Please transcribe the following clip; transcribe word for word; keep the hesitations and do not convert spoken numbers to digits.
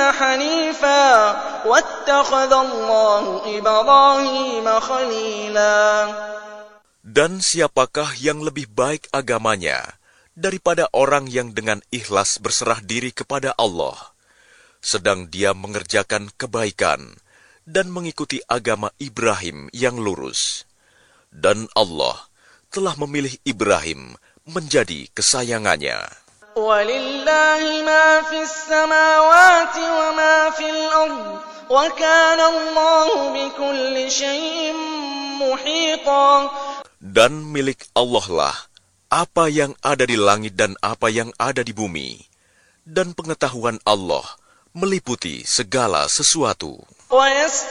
حنيفا واتخذ الله إبراهيم خليلا. Dan siapakah yang lebih baik agamanya daripada orang yang dengan ikhlas berserah diri kepada Allah, sedang dia mengerjakan kebaikan dan mengikuti agama Ibrahim yang lurus. Dan Allah telah memilih Ibrahim menjadi kesayangannya. وَلِلَّهِ مَا فِي السَّمَاوَاتِ وَمَا فِي الْأَرْضِ وَكَانَ اللَّهُ بِكُلِّ شَيْءٍ مُحِيطًا. Dan milik Allah lah apa yang ada di langit dan apa yang ada di bumi, dan pengetahuan Allah meliputi segala sesuatu.